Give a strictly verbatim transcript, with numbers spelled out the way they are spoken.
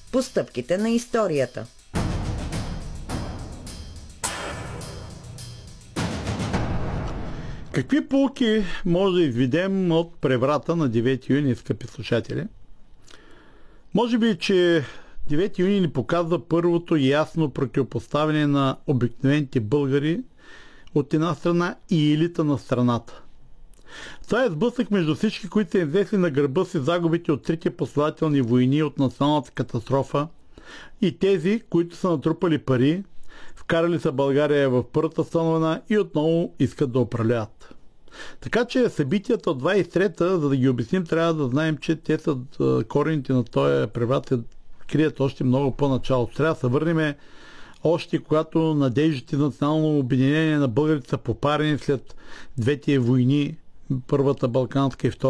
по стъпките на историята. Какви поуки може да изведем от преврата на девети юни, скъпи слушатели? Може би, че девети юни ни показва първото ясно противопоставяне на обикновените българи от една страна и елита на страната. Това е сблъсък между всички, които са известни на гърба си загубите от трите последователни войни от националната катастрофа и тези, които са натрупали пари, вкарали са България в Първата световна война и отново искат да управляват. Така че събитията от двадесет и трета, за да ги обясним, трябва да знаем, че те са корените на този преврат се крият още много по-начало. Трябва да се върнем още когато надеждите за национално обединение на българите са попарени след двете войни, първата балканска и втората